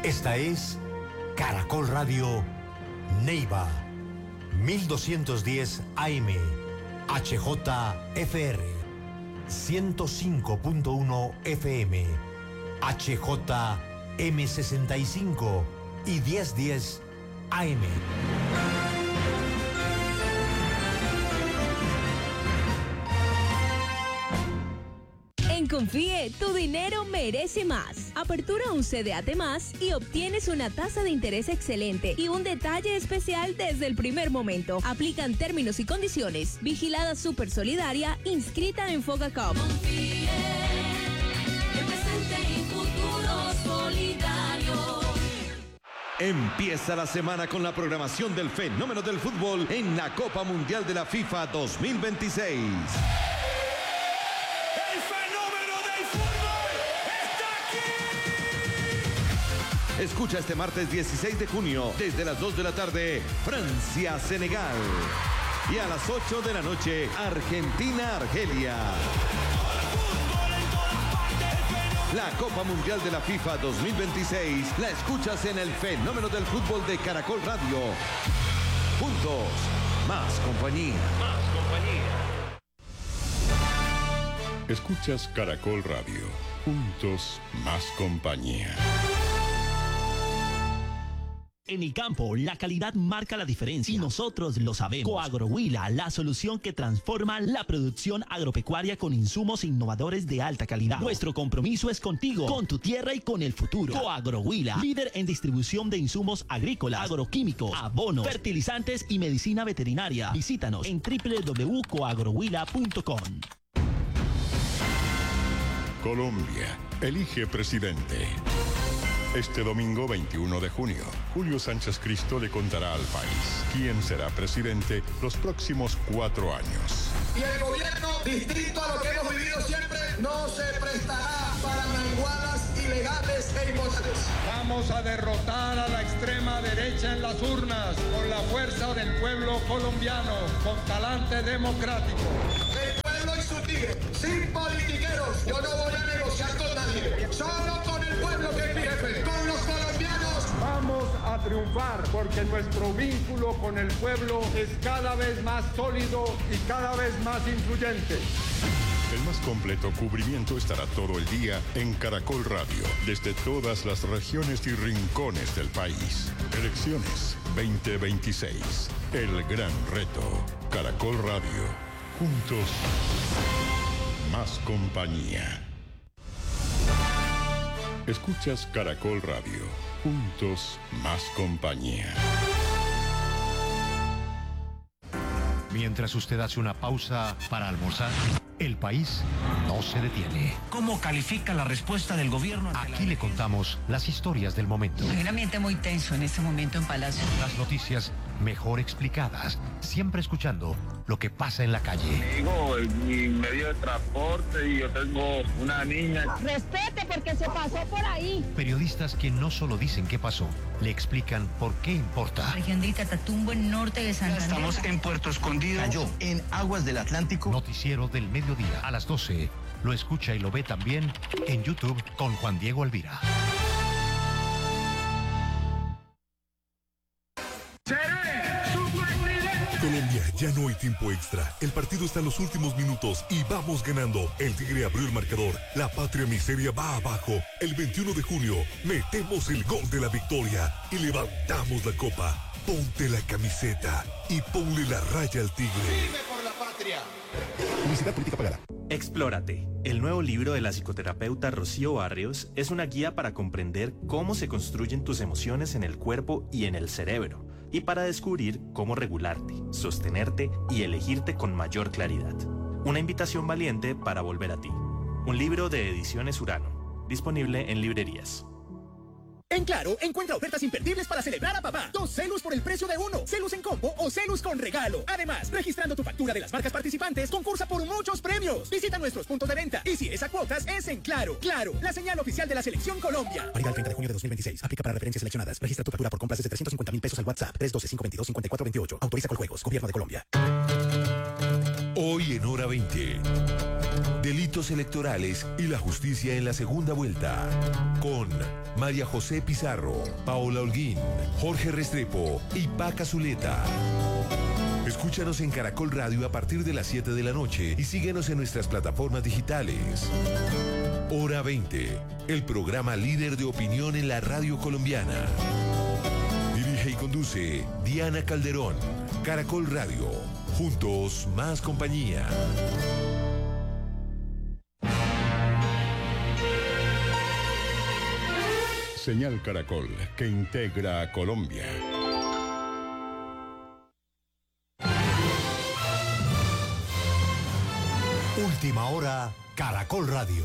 Esta es Caracol Radio Neiva, 1210 AM, HJFR, 105.1 FM, HJM65 y 1010 AM. En Confíe, tu dinero merece más. Apertura un CDAT más y obtienes una tasa de interés excelente y un detalle especial desde el primer momento. Aplican términos y condiciones. Vigilada Super Solidaria, inscrita en Fogacop. Confíe, el presente y futuro solidario. Empieza la semana con la programación del fenómeno del fútbol en la Copa Mundial de la FIFA 2026. Escucha este martes 16 de junio, desde las 2 de la tarde, Francia-Senegal. Y a las 8 de la noche, Argentina-Argelia. La Copa Mundial de la FIFA 2026 la escuchas en el fenómeno del fútbol de Caracol Radio. Juntos, más compañía. Más compañía. Escuchas Caracol Radio. Juntos, más compañía. En el campo, la calidad marca la diferencia y nosotros lo sabemos. Coagrohuila, la solución que transforma la producción agropecuaria con insumos innovadores de alta calidad. Nuestro compromiso es contigo, con tu tierra y con el futuro. Coagrohuila, líder en distribución de insumos agrícolas, agroquímicos, abonos, fertilizantes y medicina veterinaria. Visítanos en www.coagrohuila.com. Colombia, elige presidente. Este domingo 21 de junio, Julio Sánchez Cristo le contará al país quién será presidente los próximos 4 años. Y el gobierno, distinto a lo que hemos vivido siempre, no se prestará para manguadas ilegales e inmorales. Vamos a derrotar a la extrema derecha en las urnas con la fuerza del pueblo colombiano, con talante democrático. El pueblo y su tigre, sin politiqueros. Yo no voy a negociar con nadie, solo con el pueblo que es mi jefe, con los colombianos. Vamos a triunfar porque nuestro vínculo con el pueblo es cada vez más sólido y cada vez más influyente. El más completo cubrimiento estará todo el día en Caracol Radio, desde todas las regiones y rincones del país. Elecciones 2026. El gran reto. Caracol Radio. Juntos, más compañía. Escuchas Caracol Radio. Juntos, más compañía. Mientras usted hace una pausa para almorzar, el país no se detiene. ¿Cómo califica la respuesta del gobierno? Aquí le contamos las historias del momento. Hay un ambiente muy tenso en este momento en Palacio. Las noticias mejor explicadas, siempre escuchando lo que pasa en la calle. Digo, mi medio de transporte y yo tengo una niña. Respete porque se pasó por ahí. Periodistas que no solo dicen qué pasó, le explican por qué importa. Región de Catatumbo, en norte de Santander. Estamos en Puerto Escondido, cayó en aguas del Atlántico. Noticiero del mediodía a las 12. Lo escucha y lo ve también en YouTube con Juan Diego Alvira. Colombia, ya no hay tiempo extra. El partido está en los últimos minutos y vamos ganando. El Tigre abrió el marcador. La patria miseria va abajo. El 21 de junio metemos el gol de la victoria y levantamos la copa. Ponte la camiseta y ponle la raya al Tigre. ¡Vive por la patria! Publicidad política pagada. Explórate. El nuevo libro de la psicoterapeuta Rocío Barrios es una guía para comprender cómo se construyen tus emociones en el cuerpo y en el cerebro, y para descubrir cómo regularte, sostenerte y elegirte con mayor claridad. Una invitación valiente para volver a ti. Un libro de Ediciones Urano, disponible en librerías. En Claro, encuentra ofertas imperdibles para celebrar a papá. 2 Celus por el precio de 1. Celus en combo o Celus con regalo. Además, registrando tu factura de las marcas participantes, concursa por muchos premios. Visita nuestros puntos de venta. Y si es a cuotas, es en Claro. Claro, la señal oficial de la Selección Colombia. Válida el 30 de junio de 2026. Aplica para referencias seleccionadas. Registra tu factura por compras desde 350.000 pesos al WhatsApp. 312-522-5428. Autoriza Coljuegos. Gobierno de Colombia. Hoy en Hora 20. Delitos electorales y la justicia en la segunda vuelta. Con María José Pizarro, Paola Holguín, Jorge Restrepo y Paca Zuleta. Escúchanos en Caracol Radio a partir de las 7 de la noche y síguenos en nuestras plataformas digitales. Hora 20, el programa líder de opinión en la radio colombiana. Dirige y conduce Diana Calderón. Caracol Radio. Juntos, más compañía. Señal Caracol, que integra a Colombia. Última hora, Caracol Radio.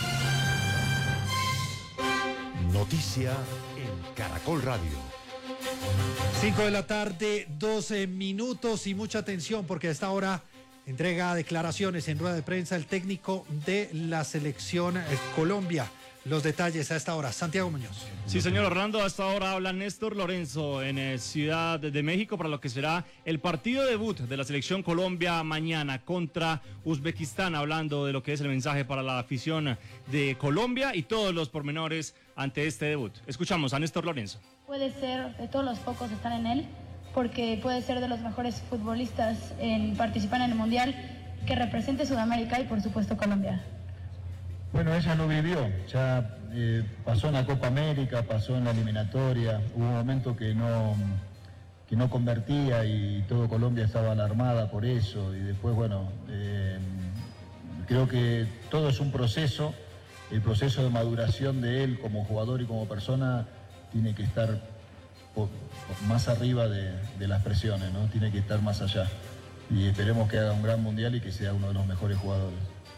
Noticia en Caracol Radio. 5 de la tarde, 12 minutos y mucha atención porque a esta hora entrega declaraciones en rueda de prensa el técnico de la selección Colombia. Los detalles a esta hora. Santiago Muñoz. Sí, señor Orlando, a esta hora habla Néstor Lorenzo en Ciudad de México para lo que será el partido debut de la selección Colombia mañana contra Uzbekistán, hablando de lo que es el mensaje para la afición de Colombia y todos los pormenores ante este debut. Escuchamos a Néstor Lorenzo. Puede ser, de todos los pocos están en él, porque puede ser de los mejores futbolistas en participar en el Mundial que represente Sudamérica y por supuesto Colombia. Bueno, ella lo vivió, ya pasó en la Copa América, pasó en la eliminatoria, hubo un momento que no convertía y todo Colombia estaba alarmada por eso y después, bueno, creo que todo es un proceso, el proceso de maduración de él como jugador y como persona tiene que estar más arriba de las presiones, ¿no? Tiene que estar más allá y esperemos que haga un gran mundial y que sea uno de los mejores jugadores.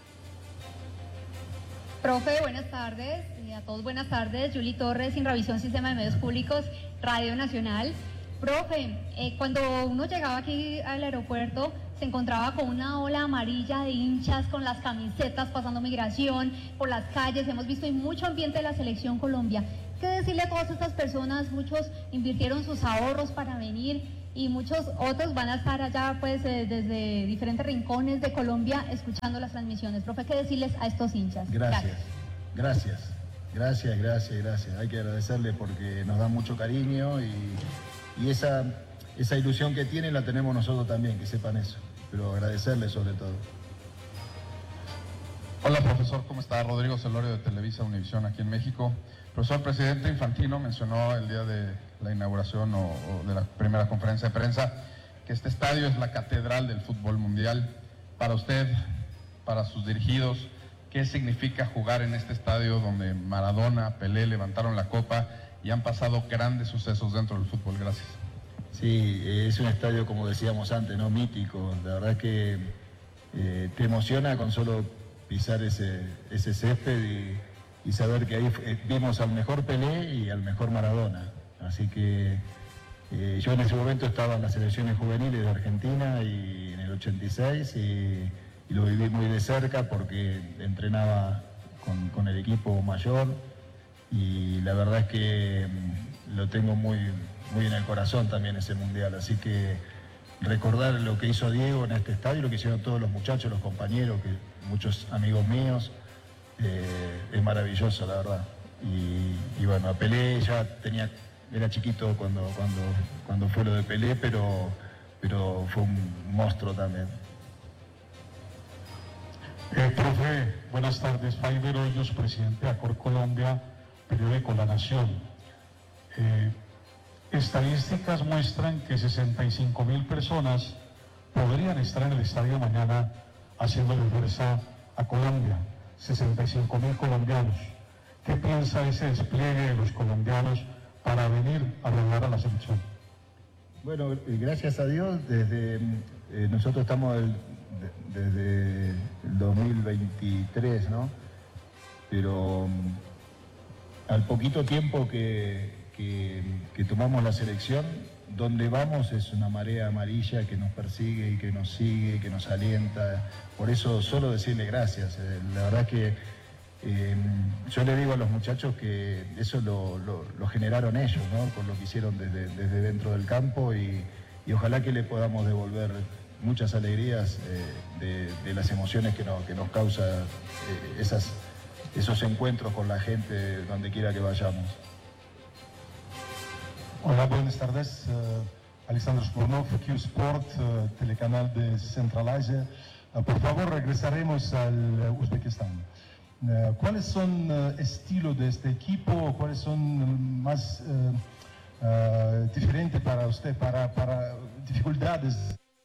Profe, buenas tardes, y a todos buenas tardes. Yuli Torres, Inravisión Sistema de Medios Públicos, Radio Nacional. Profe, cuando uno llegaba aquí al aeropuerto, se encontraba con una ola amarilla de hinchas con las camisetas pasando migración por las calles. Hemos visto mucho ambiente de la Selección Colombia. ¿Qué decirle a todas estas personas? Muchos invirtieron sus ahorros para venir y muchos otros van a estar allá pues desde diferentes rincones de Colombia escuchando las transmisiones. Profe, ¿qué decirles a estos hinchas? Gracias. Hay que agradecerle porque nos da mucho cariño y esa ilusión que tienen la tenemos nosotros también, que sepan eso, pero agradecerle sobre todo. Hola profesor, ¿cómo está? Rodrigo Celorio de Televisa Univisión aquí en México. Profesor, presidente Infantino mencionó el día de la inauguración o de la primera conferencia de prensa que este estadio es la catedral del fútbol mundial. Para usted, para sus dirigidos, ¿qué significa jugar en este estadio donde Maradona, Pelé levantaron la copa y han pasado grandes sucesos dentro del fútbol? Gracias. Sí, es un estadio, como decíamos antes, ¿no? Mítico. La verdad que te emociona con solo pisar ese césped y saber que ahí vimos al mejor Pelé y al mejor Maradona. Así que yo en ese momento estaba en las selecciones juveniles de Argentina y en el 86 y lo viví muy de cerca porque entrenaba con el equipo mayor y la verdad es que lo tengo muy en el corazón también ese mundial. Así que recordar lo que hizo Diego en este estadio, lo que hicieron todos los muchachos, los compañeros, que muchos amigos míos, es maravilloso, la verdad. Y bueno, a Pelé era chiquito cuando fue lo de Pelé, pero fue un monstruo también. Profe, buenas tardes. Faiber Hoyos, presidente de Acor Colombia, periódico La Nación. Estadísticas muestran que 65.000 personas podrían estar en el estadio mañana haciéndole fuerza a Colombia. 65.000 colombianos. ¿Qué piensa ese despliegue de los colombianos para venir a ayudar a la selección? Bueno, gracias a Dios, nosotros estamos desde el 2023, ¿no? Pero al poquito tiempo que tomamos la selección, donde vamos es una marea amarilla que nos persigue y que nos sigue, que nos alienta. Por eso solo decirle gracias. La verdad que yo le digo a los muchachos que eso lo generaron ellos, ¿no? Con lo que hicieron desde dentro del campo y ojalá que le podamos devolver muchas alegrías de las emociones que nos causa esos encuentros con la gente donde quiera que vayamos. Hola, buenas tardes. Alexander Shmurnov, Q Sport, telecanal de Central Asia. Por favor, regresaremos al Uzbekistán. ¿Cuáles son estilos de este equipo? ¿Cuáles son más diferentes para usted, para dificultades?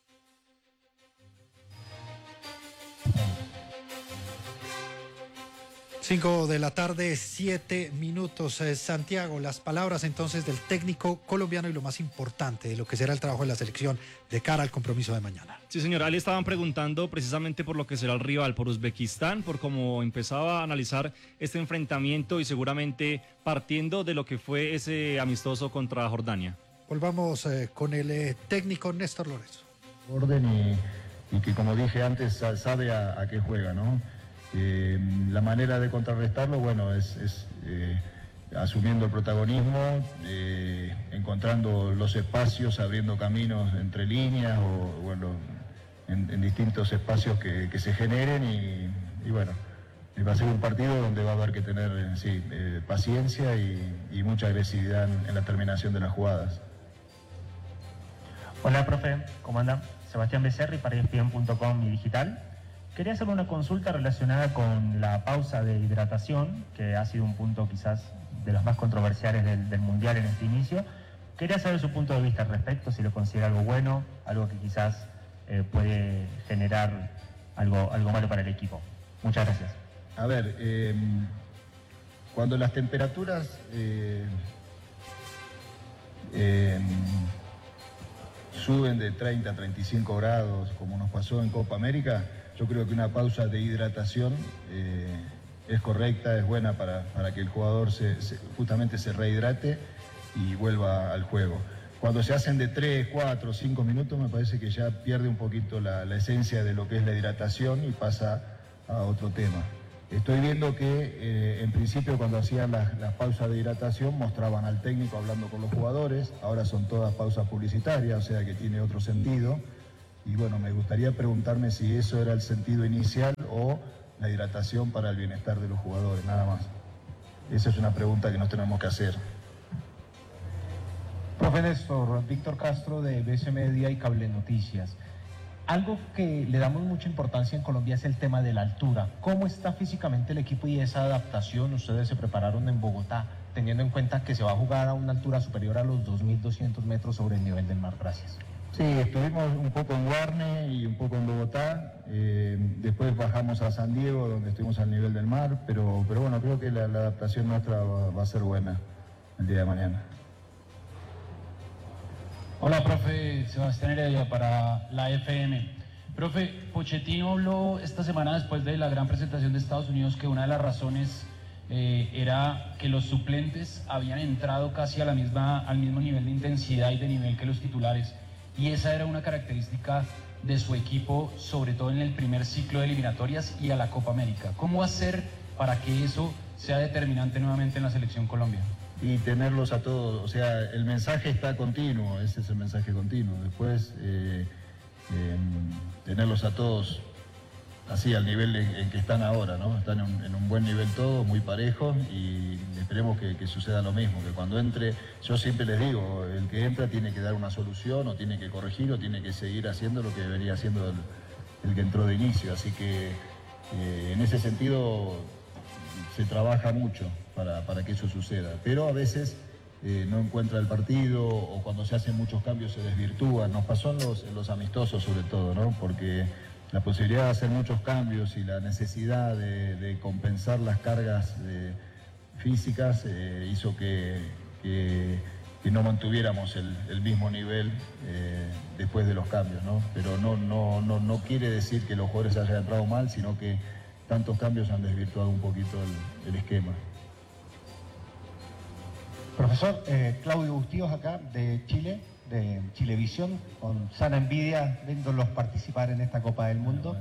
Cinco de la tarde, 7 minutos. Santiago, las palabras entonces del técnico colombiano y lo más importante de lo que será el trabajo de la selección de cara al compromiso de mañana. Sí, señor. Ali, estaban preguntando precisamente por lo que será el rival, por Uzbekistán, por cómo empezaba a analizar este enfrentamiento y seguramente partiendo de lo que fue ese amistoso contra Jordania. Volvamos con el técnico Néstor Lorenzo. Orden y que, como dije antes, sabe a qué juega, ¿no? La manera de contrarrestarlo, bueno, es asumiendo el protagonismo, encontrando los espacios, abriendo caminos entre líneas o bueno, en distintos espacios que se generen y bueno, va a ser un partido donde va a haber que tener paciencia y mucha agresividad en la terminación de las jugadas. Hola, profe, ¿cómo andan? Sebastián Becerri para ESPN.com y Digital. Quería hacer una consulta relacionada con la pausa de hidratación, que ha sido un punto quizás de los más controversiales del Mundial en este inicio. Quería saber su punto de vista al respecto, si lo considera algo bueno, algo que quizás puede generar algo malo para el equipo. Muchas gracias. A ver, cuando las temperaturas suben de 30 a 35 grados, como nos pasó en Copa América, yo creo que una pausa de hidratación es correcta, es buena para que el jugador justamente se rehidrate y vuelva al juego. Cuando se hacen de 3, 4, 5 minutos me parece que ya pierde un poquito la esencia de lo que es la hidratación y pasa a otro tema. Estoy viendo que en principio cuando hacían las pausas de hidratación mostraban al técnico hablando con los jugadores, ahora son todas pausas publicitarias, o sea que tiene otro sentido. Y bueno, me gustaría preguntarme si eso era el sentido inicial o la hidratación para el bienestar de los jugadores, nada más. Esa es una pregunta que nos tenemos que hacer. Profe Néstor, Víctor Castro de BC Media y Cable Noticias. Algo que le damos mucha importancia en Colombia es el tema de la altura. ¿Cómo está físicamente el equipo y esa adaptación? Ustedes se prepararon en Bogotá, teniendo en cuenta que se va a jugar a una altura superior a los 2.200 metros sobre el nivel del mar. Gracias. Sí, estuvimos un poco en Guarne y un poco en Bogotá, después bajamos a San Diego donde estuvimos al nivel del mar, pero bueno, creo que la adaptación nuestra va a ser buena el día de mañana. Hola, profe, Sebastián Heredia para la FM. Profe, Pochettino habló esta semana después de la gran presentación de Estados Unidos que una de las razones era que los suplentes habían entrado casi al mismo nivel de intensidad y de nivel que los titulares. Y esa era una característica de su equipo, sobre todo en el primer ciclo de eliminatorias y a la Copa América. ¿Cómo hacer para que eso sea determinante nuevamente en la Selección Colombia? Y tenerlos a todos, o sea, el mensaje está continuo, ese es el mensaje continuo. Después, tenerlos a todos así al nivel en que están ahora, ¿no? Están en un buen nivel todos, muy parejos, y esperemos que suceda lo mismo, que cuando entre, yo siempre les digo, el que entra tiene que dar una solución, o tiene que corregir, o tiene que seguir haciendo lo que debería haciendo el que entró de inicio, así que en ese sentido se trabaja mucho para que eso suceda, pero a veces no encuentra el partido, o cuando se hacen muchos cambios se desvirtúa. Nos pasó en los amistosos sobre todo, ¿no? Porque la posibilidad de hacer muchos cambios y la necesidad de compensar las cargas físicas hizo que no mantuviéramos el mismo nivel después de los cambios, ¿no? Pero no quiere decir que los jugadores hayan entrado mal, sino que tantos cambios han desvirtuado un poquito el esquema. Profesor, Claudio Bustíos acá de Chile, de Chilevisión, con sana envidia viéndolos participar en esta Copa del Mundo.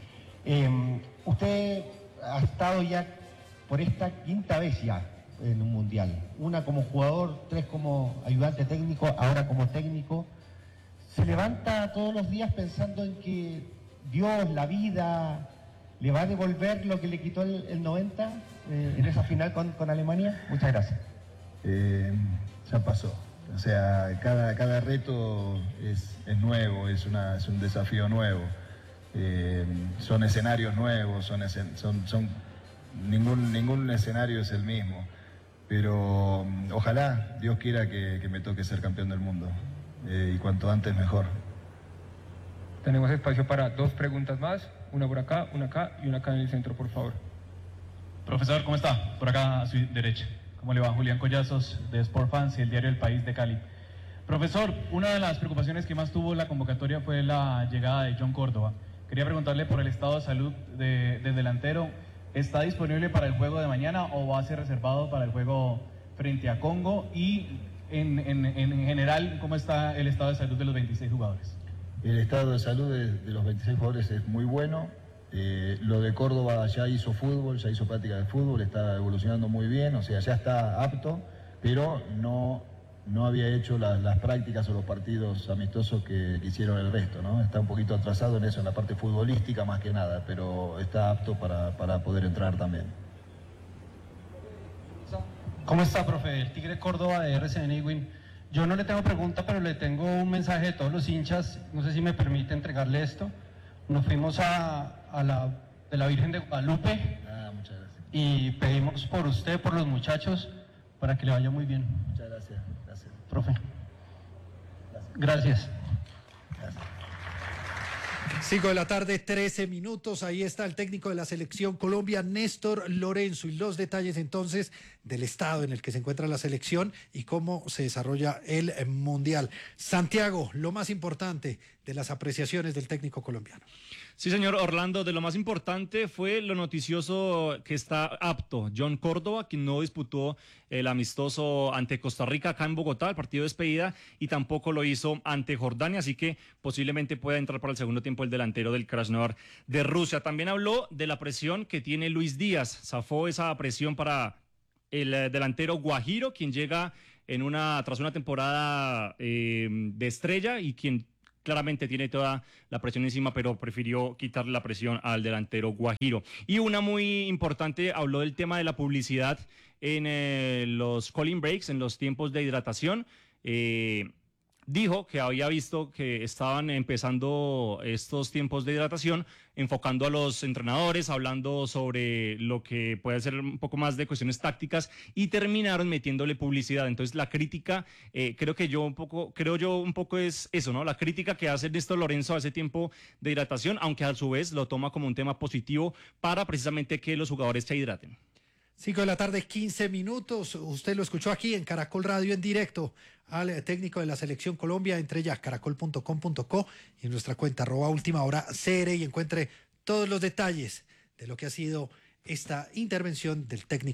Usted ha estado ya por esta quinta vez ya en un Mundial, una como jugador, 3 como ayudante técnico, ahora como técnico. ¿Se levanta todos los días pensando en que Dios, la vida, le va a devolver lo que le quitó el 90? en esa final con Alemania? Muchas gracias. Ya pasó. O sea, cada reto es nuevo, es un desafío nuevo. Son escenarios nuevos, ningún escenario es el mismo. Pero ojalá Dios quiera que me toque ser campeón del mundo. Y cuanto antes mejor. Tenemos espacio para 2 preguntas más, una por acá, una acá y una acá en el centro, por favor. Profesor, ¿cómo está? Por acá a su derecha. ¿Cómo le va? Julián Collazos, de Sport Fans y el diario El País de Cali. Profesor, una de las preocupaciones que más tuvo la convocatoria fue la llegada de John Córdoba. Quería preguntarle por el estado de salud del delantero. ¿Está disponible para el juego de mañana o va a ser reservado para el juego frente a Congo? Y en general, ¿cómo está el estado de salud de los 26 jugadores? El estado de salud de los 26 jugadores es muy bueno. Lo de Córdoba ya hizo fútbol, ya hizo práctica de fútbol, está evolucionando muy bien, o sea, ya está apto, pero no había hecho las prácticas o los partidos amistosos que hicieron el resto, ¿no? Está un poquito atrasado en eso, en la parte futbolística más que nada, pero está apto para poder entrar también. ¿Cómo está, profe? El Tigre Córdoba de RCN Iwin. Yo no le tengo pregunta, pero le tengo un mensaje de todos los hinchas. No sé si me permite entregarle esto. Nos fuimos de la Virgen de Guadalupe. Muchas gracias. Y pedimos por usted, por los muchachos, para que le vaya muy bien. Muchas gracias. Gracias. Profe. Gracias. 5 de la tarde, 13 minutos. Ahí está el técnico de la selección Colombia, Néstor Lorenzo. Y los detalles entonces del estado en el que se encuentra la selección y cómo se desarrolla el Mundial. Santiago, lo más importante de las apreciaciones del técnico colombiano. Sí, señor Orlando, de lo más importante fue lo noticioso que está apto John Córdoba, quien no disputó el amistoso ante Costa Rica acá en Bogotá, el partido de despedida, y tampoco lo hizo ante Jordania, así que posiblemente pueda entrar para el segundo tiempo el delantero del Krasnodar de Rusia. También habló de la presión que tiene Luis Díaz, zafó esa presión para el delantero Guajiro, quien llega tras una temporada de estrella y quien claramente tiene toda la presión encima, pero prefirió quitarle la presión al delantero Guajiro. Y una muy importante, habló del tema de la publicidad en los cooling breaks, en los tiempos de hidratación. Dijo que había visto que estaban empezando estos tiempos de hidratación enfocando a los entrenadores, hablando sobre lo que puede ser un poco más de cuestiones tácticas y terminaron metiéndole publicidad. Entonces la crítica, creo yo un poco es eso, ¿no? La crítica que hace Néstor Lorenzo a ese tiempo de hidratación, aunque a su vez lo toma como un tema positivo para precisamente que los jugadores se hidraten. 5 de la tarde, 15 minutos. Usted lo escuchó aquí en Caracol Radio en directo al técnico de la Selección Colombia. Entre ya caracol.com.co y en nuestra cuenta @ultimahora.cr y encuentre todos los detalles de lo que ha sido esta intervención del técnico.